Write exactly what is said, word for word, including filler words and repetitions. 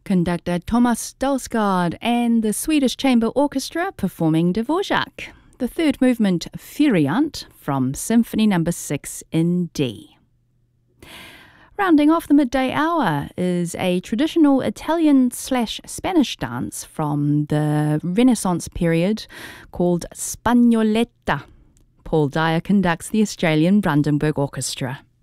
Conductor Thomas Dalsgaard and the Swedish Chamber Orchestra performing Dvorak, the third movement Furiant from Symphony Number six in D. Rounding off the midday hour is a traditional Italian slash Spanish dance from the Renaissance period called Spagnoletta. Paul Dyer conducts the Australian Brandenburg Orchestra.